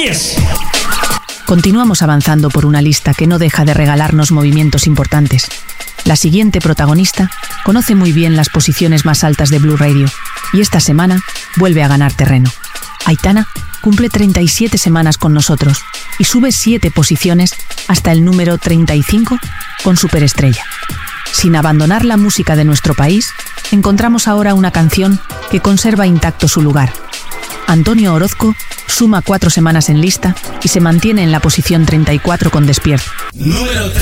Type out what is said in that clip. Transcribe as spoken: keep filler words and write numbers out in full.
diez. Continuamos avanzando por una lista que no deja de regalarnos movimientos importantes. La siguiente protagonista conoce muy bien las posiciones más altas de Blue Radio y esta semana vuelve a ganar terreno. Aitana cumple treinta y siete semanas con nosotros y sube siete posiciones hasta el número treinta y cinco con Superestrella. Sin abandonar la música de nuestro país, encontramos ahora una canción que conserva intacto su lugar. Antonio Orozco suma cuatro semanas en lista y se mantiene en la posición treinta y cuatro con Despierto. Número